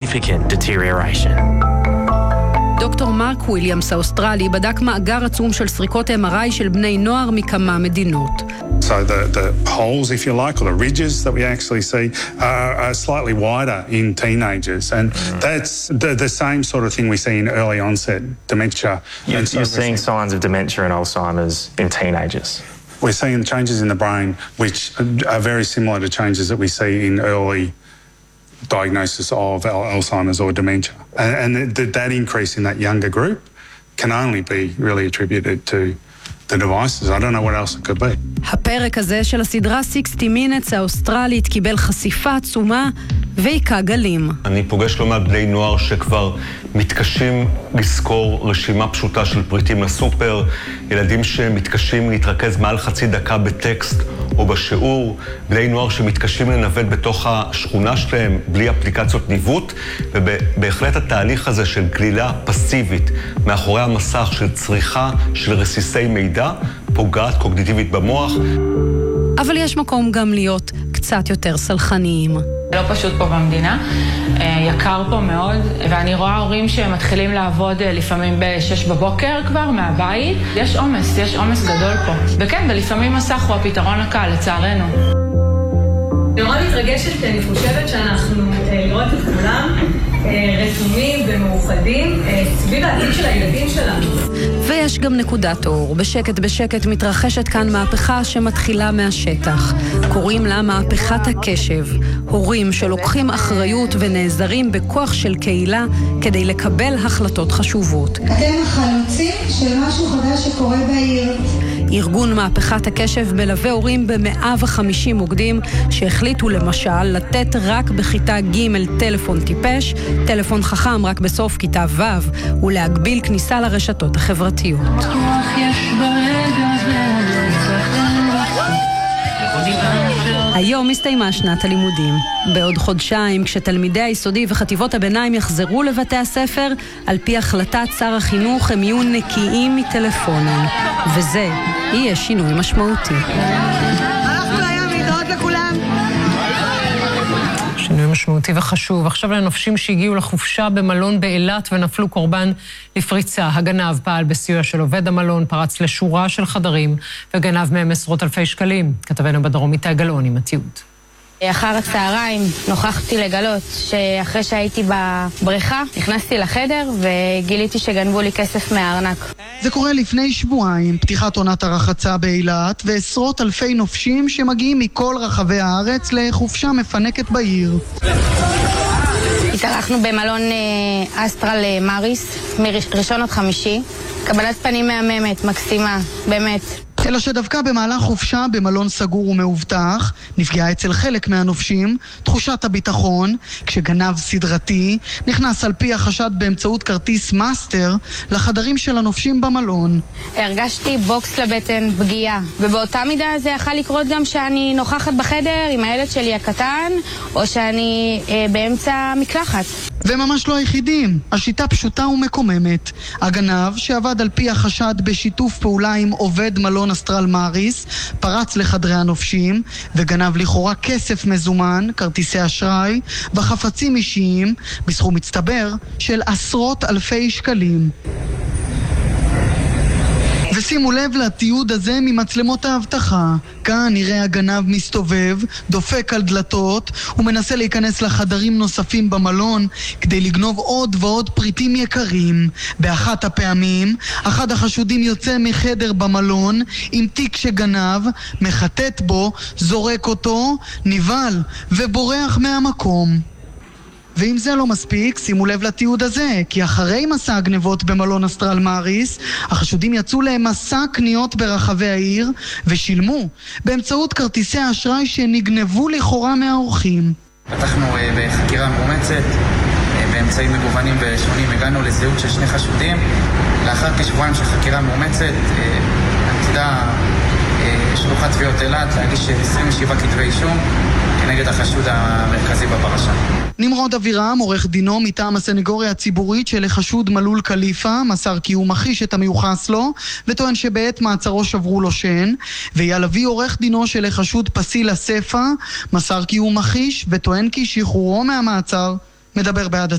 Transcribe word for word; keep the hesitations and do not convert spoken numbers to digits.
significant deterioration. דוקטור מרק וויליאמס האוסטרלי בדק מאגר עצום של סריקות אם אר איי של בני נוער מכמה מדינות. So the, the holes, if you like, or the ridges that we actually see are, are slightly wider in teenagers. And mm. that's the, the same sort of thing we see in early onset dementia. You're, and so you're seeing signs of dementia and Alzheimer's in teenagers. We're seeing changes in the brain which are very similar to changes that we see in early diagnosis of Alzheimer's or dementia. And, and the, that increase in that younger group can only be really attributed to the devices. I don't know what else it could be. הפרק הזה של הסדרה שישים Minutes האוסטרלית קיבל חשיפה עצומה ועיקה גלים. אני פוגש לא מעט בני נוער שכבר מתקשים לזכור רשימה פשוטה של פריטים לסופר, ילדים שמתקשים להתרכז מעל חצי דקה בטקסט או בשיעור, בני נוער שמתקשים לנווט בתוך השכונה שלהם בלי אפליקציות ניווט, ובהחלט התהליך הזה של גלילה פסיבית מאחורי המסך של צריכה של רסיסי מידע פוגעת קוגניטיבית במוח. אבל יש מקום גם להיות קצת יותר סלחניים. לא פשוט פה במדינה, יקר פה מאוד, ואני רואה הורים שמתחילים לעבוד לפעמים בשש בבוקר כבר מהבית. יש עומס, יש עומס גדול פה. וכן, ולפעמים מסך הוא הפתרון הקל, לצערנו. אני מאוד מתרגשת, אני חושבת שאנחנו לראות את כולם רתומים ומאוחדים סביב העתיד של הילדים שלנו. ויש גם נקודת אור. בשקט בשקט מתרחשת כאן מהפכה שמתחילה מהשטח. קוראים לה מהפכת הקשב. הורים שלוקחים אחריות ונעזרים בכוח של קהילה כדי לקבל החלטות חשובות. אתם החלוצים של משהו חדש שקורה בעיר. ארגון מהפכת הקשב מלווה הורים ב-מאה וחמישים מוקדים שהחליטו למשל לתת רק בכיתה ג' טלפון טיפש, טלפון חכם רק בסוף כיתה ו' ולהגביל כניסה לרשתות החברתיות. היום מסתיימה שנת הלימודים. בעוד חודשיים, כשתלמידי היסודי וחטיבות הביניים יחזרו לבתי הספר, על פי החלטת שר החינוך הם יהיו נקיים מטלפונים. וזה יהיה שינוי משמעותי. הלכנו היום להתראות לכולם. שינוי משמעותי וחשוב. עכשיו לנופשים שהגיעו לחופשה במלון באילת ונפלו קורבן לפריצה. הגנב פעל בסיוע של עובד המלון, פרץ לשורה של חדרים וגנב מהם עשרות אלפי שקלים. כתבנו בדרום איתי גלאון עם התיעוד. אחר הצהריים נוכחתי לגלות שאחרי שהייתי בבריכה, נכנסתי לחדר וגיליתי שגנבו לי כסף מהארנק. זה קורה לפני שבועיים, פתיחת עונת הרחצה באילת ועשרות אלפי נופשים שמגיעים מכל רחבי הארץ לחופשה מפנקת בעיר. התארחנו במלון אסטרל מריס, מראשון עד חמישי. קבלת פנים מהממת, מקסימה, באמת. אלא שדווקא במהלך חופשה במלון סגור ומאובטח נפגעה אצל חלק מהנופשים תחושת הביטחון כשגנב סדרתי נכנס על פי החשד באמצעות כרטיס מאסטר לחדרים של הנופשים במלון. הרגשתי בוקס לבטן, פגיעה, ובאותה מידה זה יכול לקרות גם שאני נוכחת בחדר עם הילד שלי הקטן או שאני אה, באמצע מקלחת. וממש לא היחידים, השיטה פשוטה ומקוממת. הגנב שעבד על פי החשד בשיתוף פעולה עם עובד מלון אסטרל מריס פרץ לחדרי הנופשים וגנב לכאורה כסף מזומן, כרטיסי אשראי וחפצים אישיים בסכום מצטבר של עשרות אלפי שקלים. ושימו לב לתיעוד הזה ממצלמות האבטחה. כאן נראה הגנב מסתובב, דופק על דלתות ומנסה להיכנס לחדרים נוספים במלון כדי לגנוב עוד ועוד פריטים יקרים. באחת הפעמים, אחד החשודים יוצא מחדר במלון עם תיק שגנב, מחטט בו, זורק אותו, נבהל ובורח מהמקום. ואם זה לא מספיק, שימו לב לתיעוד הזה, כי אחרי מסע הגנבות במלון אסטרל מריס, החשודים יצאו למסע קניות ברחבי העיר ושילמו באמצעות כרטיסי האשראי שנגנבו לכאורה מהאורחים. פתחנו בחקירה מאומצת, באמצעים מגוונים ושונים, הגענו לזהות של שני חשודים. לאחר כשבועיים של חקירה מאומצת, עתידה שלוחת תביעות אילת להגיש עשרים ושבעה כתבי אישום כנגד החשוד המרכזי בפרשה. נמרוד אבירם, עורך דינו מטעם הסנגוריה הציבורית של החשוד מלול קליפה, מסר כי הוא מכחיש את המיוחס לו וטוען שבעת מעצרו שברו לו שן. ואייל לביא, עורך דינו של החשוד פסיל אספה, מסר כי הוא מכחיש וטוען כי שחרורו מהמעצר מדבר בעד